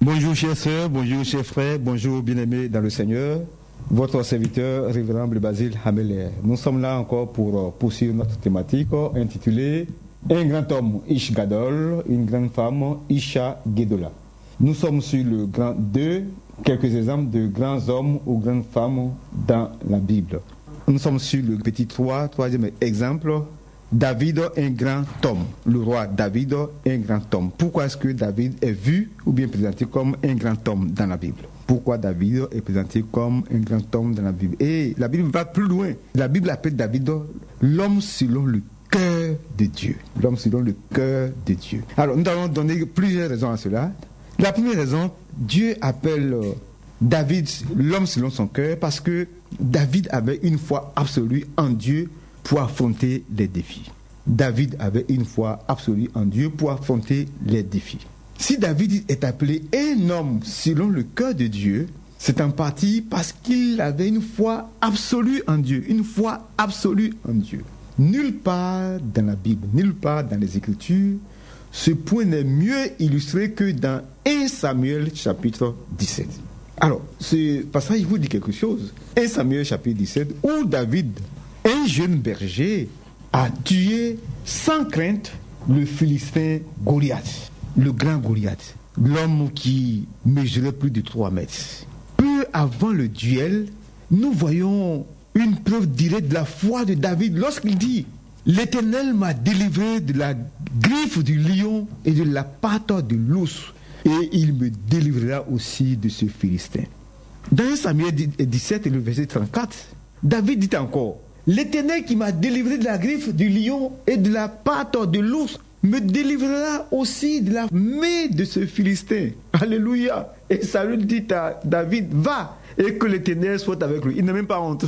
Bonjour chers sœurs, bonjour chers frères, bonjour bien-aimés dans le Seigneur. Votre serviteur, révérend Basile Hameler. Nous sommes là encore pour poursuivre notre thématique intitulée Un grand homme, Ish Gadol, une grande femme, Isha Gedola. Nous sommes sur le grand 2, quelques exemples de grands hommes ou grandes femmes dans la Bible. Nous sommes sur le petit 3, troisième exemple. David, un grand homme. Le roi David, un grand homme. Pourquoi est-ce que David est vu ou bien présenté comme un grand homme dans la Bible? Pourquoi David est présenté comme un grand homme dans la Bible? Et la Bible va plus loin. La Bible appelle David l'homme selon le cœur de Dieu. L'homme selon le cœur de Dieu. Alors, nous allons donner plusieurs raisons à cela. La première raison, Dieu appelle David l'homme selon son cœur parce que David avait une foi absolue en Dieu pour affronter les défis. David avait une foi absolue en Dieu pour affronter les défis. Si David est appelé un homme selon le cœur de Dieu, c'est en partie parce qu'il avait une foi absolue en Dieu, une foi absolue en Dieu. Nulle part dans la Bible, nulle part dans les Écritures, ce point n'est mieux illustré que dans 1 Samuel chapitre 17. Alors, ce passage vous dit quelque chose. 1 Samuel chapitre 17, où David, un jeune berger, a tué sans crainte le Philistin Goliath, le grand Goliath, l'homme qui mesurait plus de 3 mètres. Peu avant le duel, nous voyons une preuve directe de la foi de David lorsqu'il dit « L'Éternel m'a délivré de la griffe du lion et de la patte de l'ours, et il me délivrera aussi de ce Philistin. » Dans 1 Samuel 17, le verset 34, David dit encore « L'Éternel qui m'a délivré de la griffe du lion et de la patte de l'ours me délivrera aussi de la main de ce Philistin. » Alléluia. Et Saül dit à David, va et que l'Éternel soit avec lui. Il n'a même pas honte.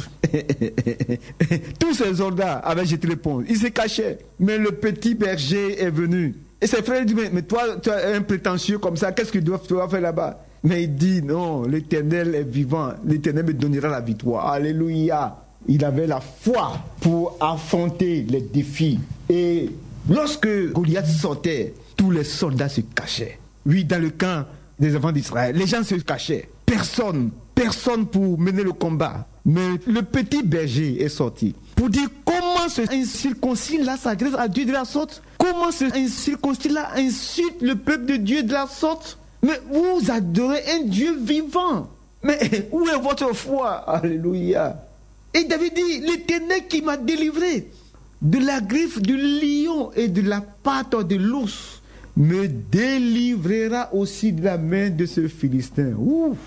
Tous ces soldats avaient jeté l'éponge. Ils se cachaient. Mais le petit berger est venu. Et ses frères disent, mais toi, tu es un prétentieux comme ça, qu'est-ce que tu dois faire là-bas? Mais il dit, non, l'Éternel est vivant. L'Éternel me donnera la victoire. Alléluia. Il avait la foi pour affronter les défis. Et lorsque Goliath sortait, tous les soldats se cachaient. Oui, dans le camp des enfants d'Israël, les gens se cachaient. Personne pour mener le combat. Mais le petit berger est sorti pour dire comment ce incirconcis-là s'adresse à Dieu de la sorte. Comment ce incirconcis-là insulte le peuple de Dieu de la sorte. Mais vous adorez un Dieu vivant. Mais où est votre foi? Alléluia. Et David dit, l'Éternel qui m'a délivré de la griffe du lion et de la patte de l'ours me délivrera aussi de la main de ce Philistin. Ouf!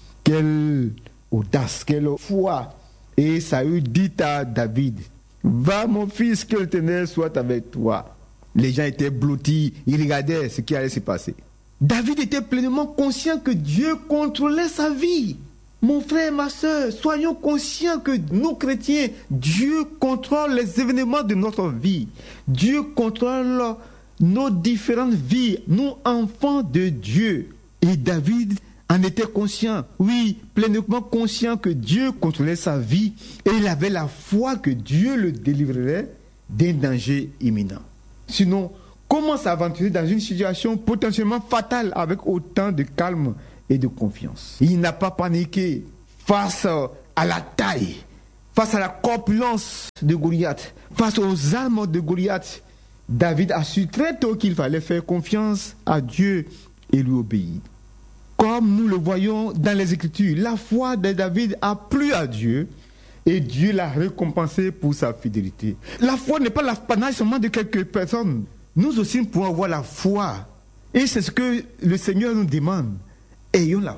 Quelle audace, quelle foi! Et Saül dit à David, va mon fils, que l'Éternel soit avec toi. Les gens étaient blottis, ils regardaient ce qui allait se passer. David était pleinement conscient que Dieu contrôlait sa vie. Mon frère, ma soeur, soyons conscients que nous chrétiens, Dieu contrôle les événements de notre vie. Dieu contrôle nos différentes vies, nous enfants de Dieu. Et David en était conscient, oui, pleinement conscient que Dieu contrôlait sa vie et il avait la foi que Dieu le délivrerait d'un danger imminent. Sinon, comment s'aventurer dans une situation potentiellement fatale avec autant de calme et de confiance? Il n'a pas paniqué face à la taille, face à la corpulence de Goliath, face aux armes de Goliath. David a su très tôt qu'il fallait faire confiance à Dieu et lui obéir. Comme nous le voyons dans les Écritures, la foi de David a plu à Dieu et Dieu l'a récompensé pour sa fidélité. La foi n'est pas l'apanage seulement de quelques personnes. Nous aussi pouvons avoir la foi. Et c'est ce que le Seigneur nous demande. Ayons la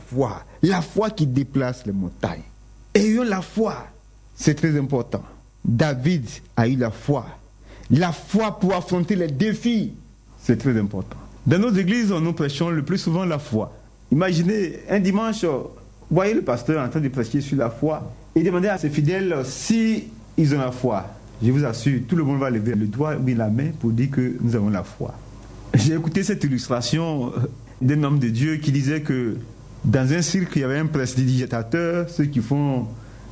foi qui déplace les montagnes. Ayons la foi. C'est très important. David a eu la foi pour affronter les défis. C'est très important. Dans nos églises, nous prêchons le plus souvent la foi. Imaginez un dimanche, voyez le pasteur en train de prêcher sur la foi et demandez à ses fidèles si ils ont la foi. Je vous assure, tout le monde va lever le doigt ou la main pour dire que nous avons la foi. J'ai écouté cette illustration d'un homme de Dieu qui disait que dans un cirque, il y avait un prestidigitateur, ceux qui font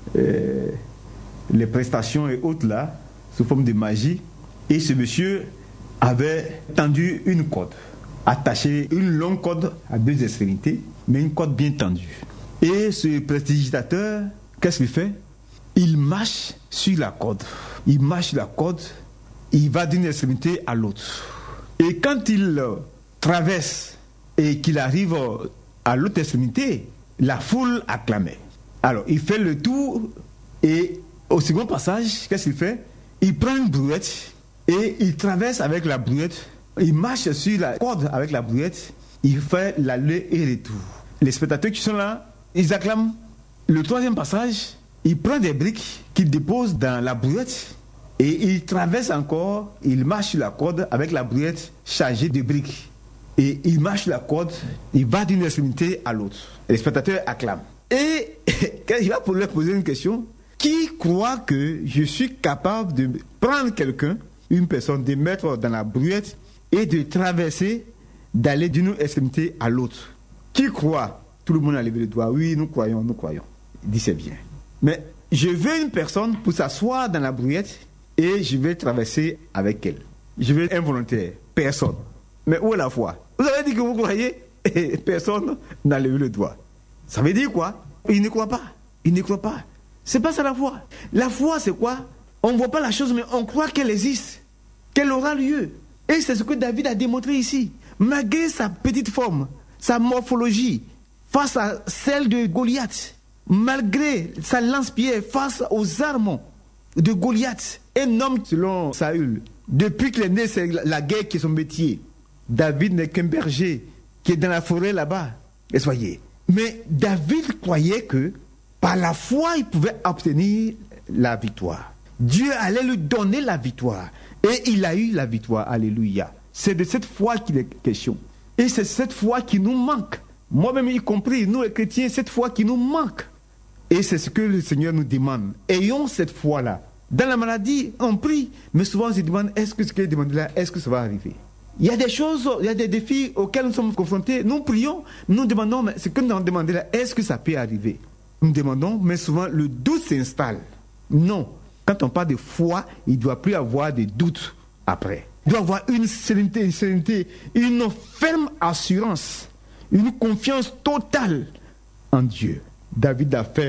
les prestations et autres là, sous forme de magie. Et ce monsieur avait tendu une corde. attaché une longue corde à 2 extrémités, mais une corde bien tendue. Et ce prestidigitateur, qu'est-ce qu'il fait? Il marche sur la corde. Il marche sur la corde, il va d'une extrémité à l'autre. Et quand il traverse et qu'il arrive à l'autre extrémité, la foule acclamait. Alors, il fait le tour et au second passage, qu'est-ce qu'il fait? Il prend une brouette et il traverse avec la brouette. Il marche sur la corde avec la brouette. Il fait l'aller et retour. Les spectateurs qui sont là, ils acclament. Le troisième passage, il prend des briques qu'il dépose dans la brouette et il traverse encore, il marche sur la corde avec la brouette chargée de briques. Et il marche sur la corde, il va d'une extrémité à l'autre. Les spectateurs acclament. Et il va leur poser une question. Qui croit que je suis capable de prendre quelqu'un, une personne, de mettre dans la brouette et de traverser, d'aller d'une extrémité à l'autre? Qui croit? Tout le monde a levé le doigt. Oui, nous croyons, nous croyons. Il dit c'est bien. Mais je veux une personne pour s'asseoir dans la brouette et je vais traverser avec elle. Je veux un volontaire. Personne. Mais où est la foi? Vous avez dit que vous croyez et personne n'a levé le doigt. Ça veut dire quoi? Il ne croit pas. Il ne croit pas. C'est pas ça la foi. La foi, c'est quoi? On ne voit pas la chose, mais on croit qu'elle existe, qu'elle aura lieu. Et c'est ce que David a démontré ici. Malgré sa petite forme, sa morphologie, face à celle de Goliath, malgré sa lance-pierre face aux armes de Goliath, un homme selon Saül, depuis qu'il est né, c'est la guerre qui est son métier. David n'est qu'un berger qui est dans la forêt là-bas. Et soyez. Mais David croyait que par la foi, il pouvait obtenir la victoire. Dieu allait lui donner la victoire. Et il a eu la victoire. Alléluia. C'est de cette foi qu'il est question. Et c'est cette foi qui nous manque. Moi-même y compris, nous les chrétiens, cette foi qui nous manque. Et c'est ce que le Seigneur nous demande. Ayons cette foi-là. Dans la maladie, on prie, mais souvent on se demande, est-ce que ce qu'il demande là, est-ce que ça va arriver? Il y a des choses, il y a des défis auxquels nous sommes confrontés. Nous prions, nous demandons, mais ce que nous avons demandé là, est-ce que ça peut arriver? Nous demandons, mais souvent le doute s'installe. Non. Quand on parle de foi, il ne doit plus avoir de doute après. Il doit avoir une sérénité, une ferme assurance, une confiance totale en Dieu. David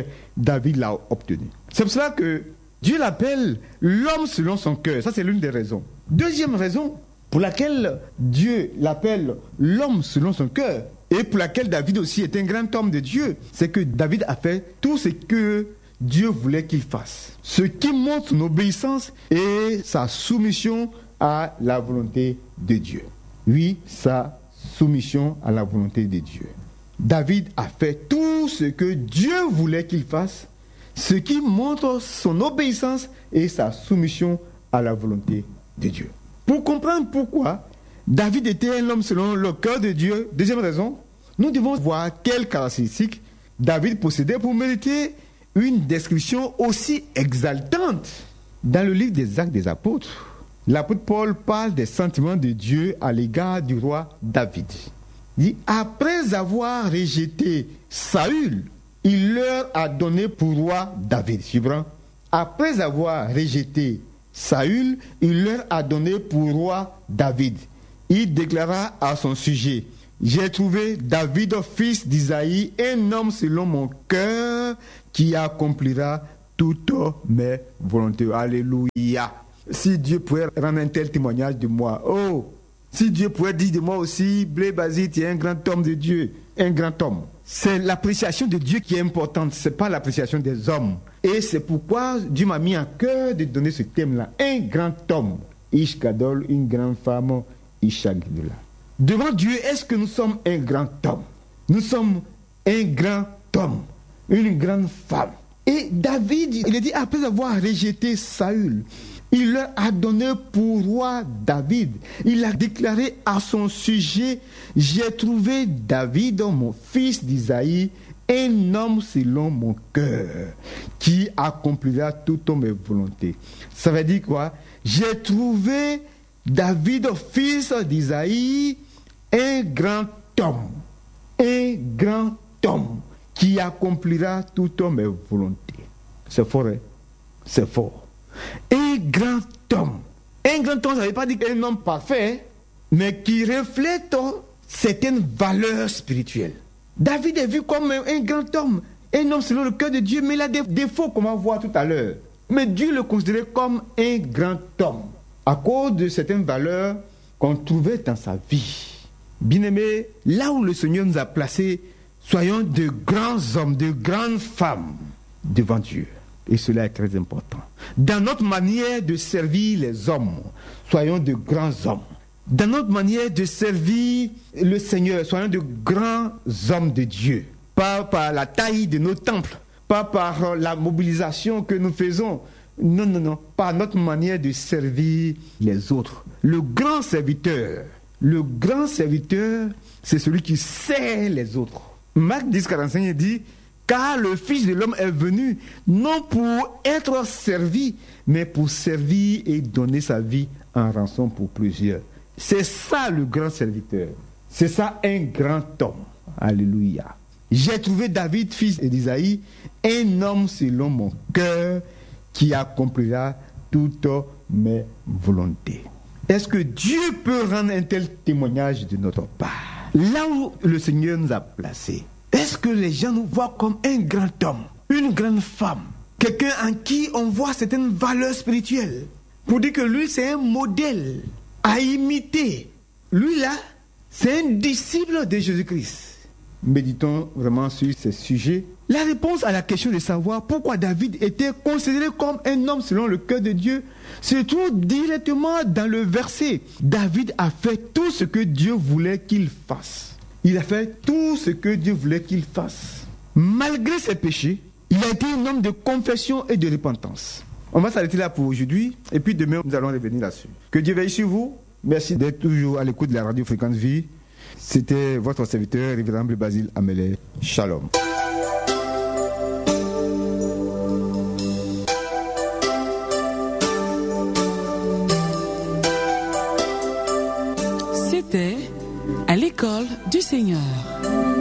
l'a obtenu. C'est pour cela que Dieu l'appelle l'homme selon son cœur. Ça, c'est l'une des raisons. Deuxième raison pour laquelle Dieu l'appelle l'homme selon son cœur, et pour laquelle David aussi est un grand homme de Dieu, c'est que David a fait tout ce que Dieu voulait qu'il fasse. Ce qui montre son obéissance et sa soumission à la volonté de Dieu. Oui, sa soumission à la volonté de Dieu. David a fait tout ce que Dieu voulait qu'il fasse, ce qui montre son obéissance et sa soumission à la volonté de Dieu. Pour comprendre pourquoi David était un homme selon le cœur de Dieu, deuxième raison, nous devons voir quelles caractéristiques David possédait pour mériter une description aussi exaltante. Dans le livre des Actes des Apôtres, l'apôtre Paul parle des sentiments de Dieu à l'égard du roi David. Il dit, après avoir rejeté Saül, il leur a donné pour roi David. Après avoir rejeté Saül, il leur a donné pour roi David. Il déclara à son sujet, j'ai trouvé David, fils d'Isaïe, un homme selon mon cœur, qui accomplira toutes mes volontés. Alléluia. Si Dieu pouvait rendre un tel témoignage de moi, oh, si Dieu pouvait dire de moi aussi, Blaise Bazile, tu es un grand homme de Dieu, un grand homme. C'est l'appréciation de Dieu qui est importante, ce n'est pas l'appréciation des hommes. Et c'est pourquoi Dieu m'a mis à cœur de donner ce thème-là. Un grand homme, Ishkadol, une grande femme, Ishagidula. Devant Dieu, est-ce que nous sommes un grand homme? Nous sommes un grand homme, une grande femme. Et David, il a dit, après avoir rejeté Saül, il leur a donné pour roi David. Il a déclaré à son sujet, j'ai trouvé David, mon fils d'Isaïe, un homme selon mon cœur, qui accomplira toutes mes volontés. Ça veut dire quoi? J'ai trouvé David, fils d'Isaïe, un grand homme qui accomplira toutes mes volontés. C'est fort, hein? C'est fort. Un grand homme, ça ne veut pas dire un homme parfait, mais qui reflète certaines valeurs spirituelles. David est vu comme un grand homme, un homme selon le cœur de Dieu, mais il a des défauts, comme on va voir tout à l'heure. Mais Dieu le considérait comme un grand homme, à cause de certaines valeurs qu'on trouvait dans sa vie. Bien-aimés, là où le Seigneur nous a placés, soyons de grands hommes, de grandes femmes devant Dieu. Et cela est très important. Dans notre manière de servir les hommes, soyons de grands hommes. Dans notre manière de servir le Seigneur, soyons de grands hommes de Dieu. Pas par la taille de nos temples, pas par la mobilisation que nous faisons. Non, par notre manière de servir les autres. Le grand serviteur, c'est celui qui sert les autres. Marc 10,45 dit, car le Fils de l'homme est venu, non pour être servi, mais pour servir et donner sa vie en rançon pour plusieurs. C'est ça le grand serviteur. C'est ça un grand homme. Alléluia. J'ai trouvé David, fils d'Isaïe, un homme selon mon cœur qui accomplira toutes mes volontés. Est-ce que Dieu peut rendre un tel témoignage de notre part? Là où le Seigneur nous a placés, est-ce que les gens nous voient comme un grand homme, une grande femme, quelqu'un en qui on voit certaines valeurs spirituelles, pour dire que lui c'est un modèle à imiter? Lui là, c'est un disciple de Jésus-Christ. Méditons vraiment sur ces sujets. La réponse à la question de savoir pourquoi David était considéré comme un homme selon le cœur de Dieu se trouve directement dans le verset. David a fait tout ce que Dieu voulait qu'il fasse. Il a fait tout ce que Dieu voulait qu'il fasse. Malgré ses péchés, il a été un homme de confession et de repentance. On va s'arrêter là pour aujourd'hui et puis demain nous allons revenir là-dessus. Que Dieu veille sur vous. Merci d'être toujours à l'écoute de la radio Fréquence Vie. C'était votre serviteur, Révérend Basile Amelé. Shalom. C'était à l'école du Seigneur.